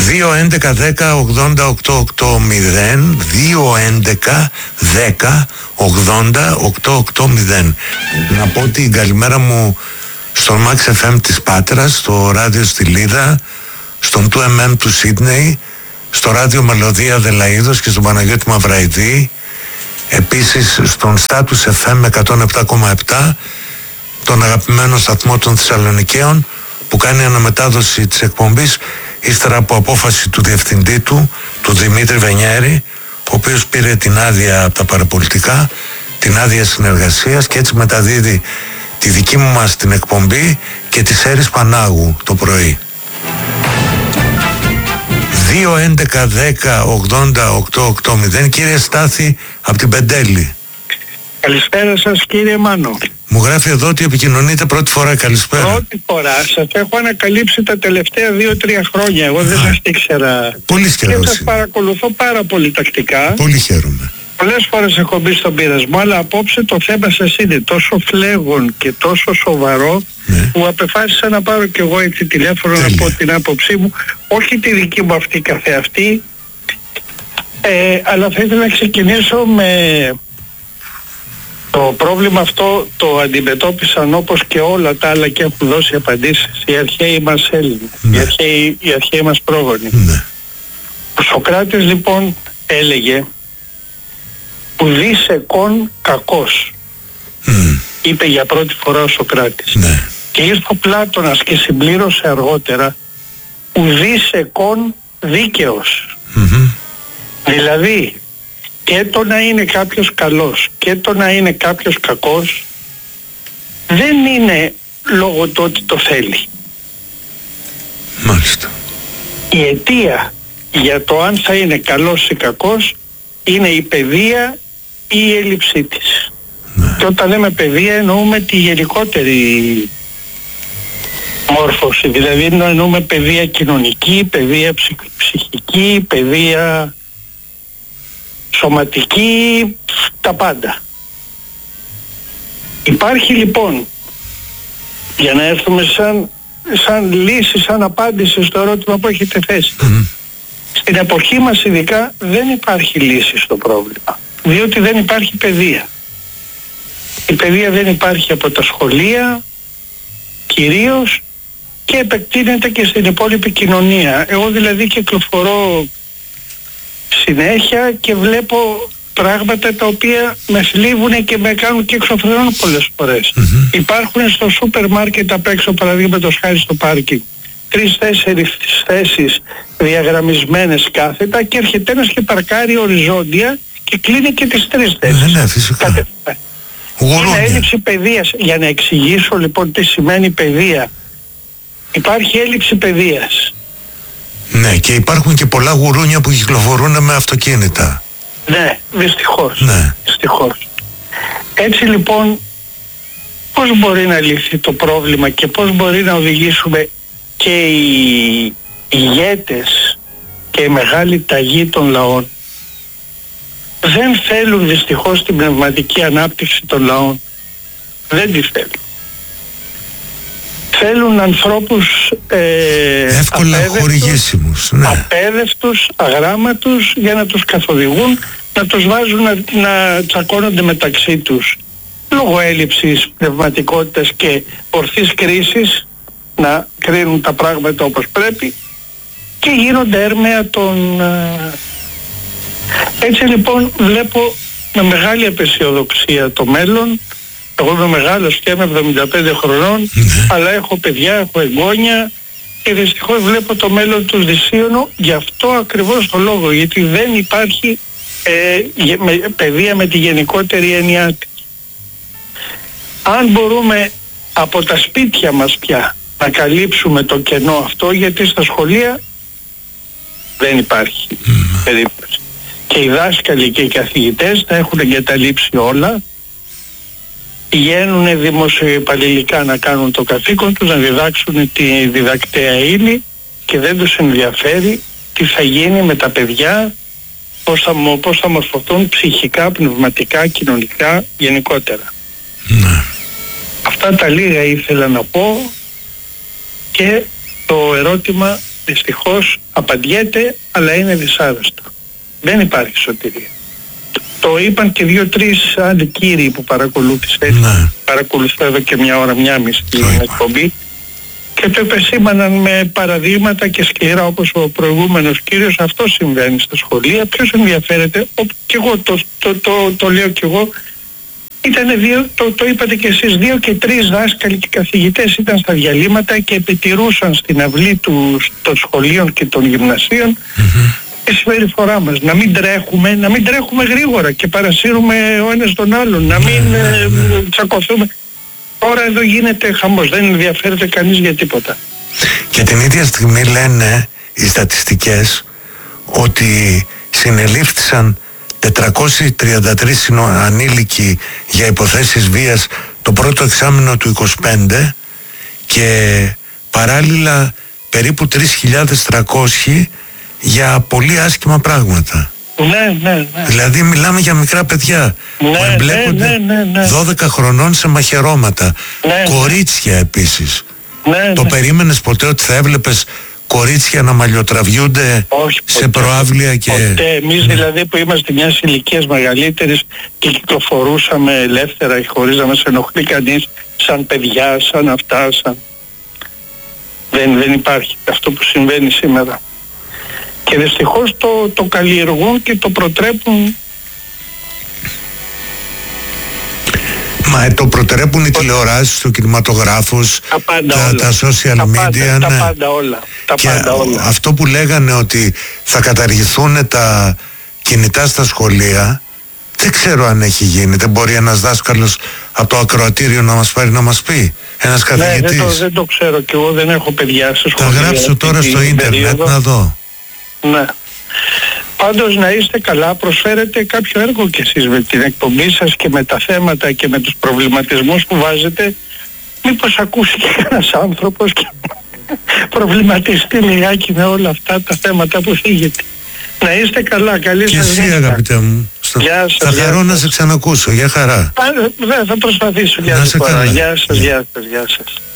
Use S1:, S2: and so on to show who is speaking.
S1: 2-11-10-80-880. Να πω την καλημέρα μου στον Max FM της Πάτρας, στο ράδιο στη Λίδα, στον 2MM του Σίδνεϊ, στο ράδιο Μελωδία Αδελαΐδος και στον Παναγιώτη Μαυραϊδή, επίσης στον Status FM 107,7, τον αγαπημένο σταθμό των Θεσσαλονικαίων που κάνει αναμετάδοση της εκπομπής ύστερα από απόφαση του διευθυντή του Δημήτρη Βενιέρη, ο οποίος πήρε την άδεια από τα παραπολιτικά, την άδεια συνεργασίας, και έτσι μεταδίδει τη δική μου μας την εκπομπή και τη Σέρης Πανάγου το πρωί. 2-11-10-80-880. Κύριε Στάθη από την Πεντέλη.
S2: Καλησπέρα σας κύριε Μάνο.
S1: Μου γράφει εδώ ότι επικοινωνείτε πρώτη φορά. Καλησπέρα.
S2: Πρώτη φορά. Σας έχω ανακαλύψει τα τελευταία 2-3 χρόνια. Εγώ δεν σας ήξερα.
S1: Πολύ χαίρομαι.
S2: Και σας παρακολουθώ πάρα πολύ τακτικά.
S1: Πολύ χαίρομαι.
S2: Πολλές φορές έχω μπει στον πειρασμό, αλλά απόψε το θέμα σας είναι τόσο φλέγον και τόσο σοβαρό, που απεφάσισα να πάρω κι εγώ έτσι τηλέφωνο. Τέλεια. Να πω την άποψή μου, όχι τη δική μου αυτή καθεαυτή, αλλά θα ήθελα να ξεκινήσω με το πρόβλημα αυτό. Το αντιμετώπισαν όπως και όλα τα άλλα και έχουν δώσει απαντήσεις οι αρχαίοι μας Έλληνες, οι αρχαίοι μας πρόγονοι. Ο Σωκράτης λοιπόν έλεγε ουδής εκών κακός, είπε για πρώτη φορά ο Σωκράτης. Και ήρθε ο Πλάτωνας και συμπλήρωσε αργότερα ουδής εκών δίκαιος. Δηλαδή και το να είναι κάποιος καλός και το να είναι κάποιος κακός δεν είναι λόγω του ότι το θέλει.
S1: Μάλιστα.
S2: Η αιτία για το αν θα είναι καλός ή κακός είναι η παιδεία ή η έλλειψή της. Και όταν λέμε παιδεία εννοούμε τη γενικότερη μόρφωση, δηλαδή εννοούμε παιδεία κοινωνική, παιδεία ψυχική, παιδεία σωματική, τα πάντα. Υπάρχει λοιπόν, για να έρθουμε σαν λύση, σαν απάντηση στο ερώτημα που έχετε θέσει, στην εποχή μας ειδικά δεν υπάρχει λύση στο πρόβλημα, διότι δεν υπάρχει παιδεία. Η παιδεία δεν υπάρχει από τα σχολεία κυρίως και επεκτείνεται και στην υπόλοιπη κοινωνία. Εγώ δηλαδή κυκλοφορώ συνέχεια και βλέπω πράγματα τα οποία με θλίβουν και με κάνουν και εξωφρενών πολλές φορές. Υπάρχουν στο σούπερ μάρκετ απ' έξω, παραδείγματος χάρη στο πάρκινγκ, 3-4 θέσεις διαγραμμισμένες κάθετα και έρχεται ένας και παρκάρει οριζόντια και κλείνει και τις 3 θέσεις.
S1: Ναι, φυσικά.
S2: Είναι έλλειψη παιδείας. Για να εξηγήσω λοιπόν τι σημαίνει παιδεία, υπάρχει έλλειψη παιδείας.
S1: Ναι, και υπάρχουν και πολλά γουρούνια που κυκλοφορούν με αυτοκίνητα.
S2: Ναι, δυστυχώς.
S1: Ναι.
S2: Δυστυχώς. Έτσι λοιπόν, πώς μπορεί να λυθεί το πρόβλημα και πώς μπορεί να οδηγήσουμε και οι ηγέτες και η μεγάλη ταγή των λαών? Δεν θέλουν δυστυχώς την πνευματική ανάπτυξη των λαών. Δεν τη θέλουν. Θέλουν ανθρώπους
S1: εύκολα χορηγήσιμους,
S2: απέδευτους, αγράμματους, για να τους καθοδηγούν, να τους βάζουν να τσακώνονται μεταξύ τους λόγω έλλειψης πνευματικότητας και ορθής κρίσης, να κρίνουν τα πράγματα όπως πρέπει και γίνονται έρμεα των... Έτσι λοιπόν βλέπω με μεγάλη απεσιοδοξία το μέλλον. Εγώ είμαι μεγάλος και είμαι 75 χρονών, αλλά έχω παιδιά, έχω εγγόνια και δυστυχώς βλέπω το μέλλον του δυσίωνο γι' αυτό ακριβώς το λόγο, γιατί δεν υπάρχει παιδεία με τη γενικότερη έννοια της. Αν μπορούμε από τα σπίτια μας πια να καλύψουμε το κενό αυτό, γιατί στα σχολεία δεν υπάρχει περίπτωση. Και οι δάσκαλοι και οι καθηγητές τα έχουν εγκαταλείψει όλα, πηγαίνουν δημοσιοϊπαλληλικά να κάνουν το καθήκον τους, να διδάξουν τη διδακτέα ύλη και δεν τους ενδιαφέρει τι θα γίνει με τα παιδιά, πώς θα μορφωθούν ψυχικά, πνευματικά, κοινωνικά, γενικότερα. Αυτά τα λίγα ήθελα να πω και το ερώτημα δυστυχώς απαντιέται, αλλά είναι δυσάρεστο. Δεν υπάρχει σωτηρία. Το είπαν και 2-3 άλλοι κύριοι που παρακολούθησε. Παρακολουθώ εδώ και μια ώρα, μια μισή την εκπομπή, και το επεσήμαναν με παραδείγματα και σκληρά, όπως ο προηγούμενος κύριος. Αυτό συμβαίνει στα σχολεία. Ποιος ενδιαφέρεται? Και εγώ το λέω κι εγώ. Ήτανε το είπατε κι εσείς, 2 και 3 δάσκαλοι και καθηγητές ήταν στα διαλύματα και επιτηρούσαν στην αυλή των σχολείων και των γυμνασίων τη συμπεριφορά μας. Να μην τρέχουμε γρήγορα και παρασύρουμε ο ένας τον άλλον, να μην τσακωθούμε. Τώρα εδώ γίνεται χαμός, δεν ενδιαφέρεται κανείς για τίποτα.
S1: Και την ίδια στιγμή λένε οι στατιστικές ότι συνελήφθησαν 433 ανήλικοι για υποθέσεις βίας το πρώτο εξάμηνο του 25 και παράλληλα περίπου 3.300 για πολύ άσχημα πράγματα.
S2: Ναι.
S1: Δηλαδή μιλάμε για μικρά παιδιά που εμπλέκονται 12 χρονών σε μαχαιρώματα. Κορίτσια επίσης. Το περίμενες ποτέ ότι θα έβλεπες κορίτσια να μαλλιοτραβιούνται σε προάβλια και...
S2: Ποτέ. Εμείς δηλαδή που είμαστε μιας ηλικίας μεγαλύτερης και κυκλοφορούσαμε ελεύθερα χωρίς να μας ενοχλεί κανείς, σαν παιδιά, σαν αυτά, δεν υπάρχει αυτό που συμβαίνει σήμερα. Και δυστυχώς το καλλιεργούν και το προτρέπουν.
S1: Μα το προτρέπουν οι τηλεοράσεις, ο κινηματογράφος, τα social media.
S2: Τα πάντα όλα.
S1: Αυτό που λέγανε ότι θα καταργηθούν τα κινητά στα σχολεία, δεν ξέρω αν έχει γίνει. Δεν μπορεί ένας δάσκαλος από το ακροατήριο να μας πάρει να μας πει? Ένας καθηγητής.
S2: Δεν το ξέρω κι εγώ, δεν έχω παιδιά σε σχολεία.
S1: Θα γράψω τώρα στο ίντερνετ να δω.
S2: Ναι. Πάντως να είστε καλά, προσφέρετε κάποιο έργο κι εσείς με την εκπομπή σας και με τα θέματα και με τους προβληματισμούς που βάζετε. Μήπως ακούσει και ένας άνθρωπος και προβληματιστεί λιγάκι με όλα αυτά τα θέματα που θίγεται. Να είστε καλά, καλή σας νύχτα.
S1: Και εσύ αγαπητέ μου, θα χαρώ να σε ξανακούσω, για χαρά.
S2: Θα προσπαθήσω για άλλη φορά. Γεια σας.